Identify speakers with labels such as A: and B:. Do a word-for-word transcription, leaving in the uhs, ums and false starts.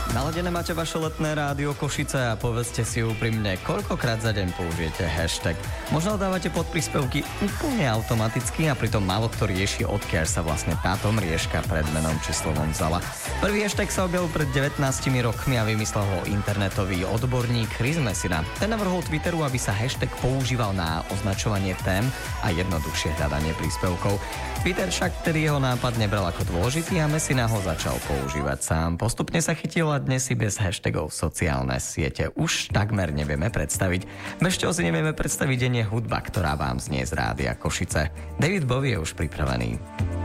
A: Naladené máte vaše letné rádio Košice a povedzte si úprimne, koľkokrát za deň použijete hashtag. Možno dávate pod príspevky úplne automaticky a pritom málo kto rieši, odkiaľ sa vlastne táto mriežka pred menom či slovom vzala. Prvý hashtag sa objavil pred devätnástimi rokmi a vymyslel ho internetový odborník Chris Messina. Ten navrhol Twitteru, aby sa hashtag používal na označovanie tém a jednoduchšie hľadanie príspevkov. Twitter však tedy jeho nápad nebral ako dôležitý a Messina ho začal používať sám. Postupne sa chytil a dnes si bez hashtagov sociálne siete už takmer nevieme predstaviť. Bez čoho si nevieme predstaviť, je hudba, ktorá vám znie z rádia Košice. David Bowie je už pripravený.